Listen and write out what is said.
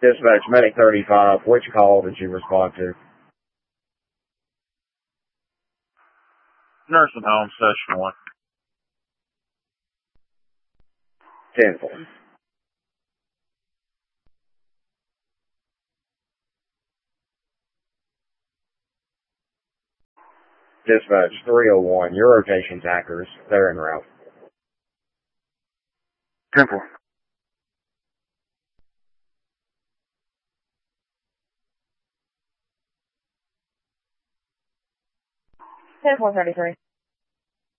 Dispatch, Medic 35, which call did you respond to? Nursing home, session 1. 10-4. Dispatch 301, your rotation's hackers. They're en route. 10-4. 10-4-33.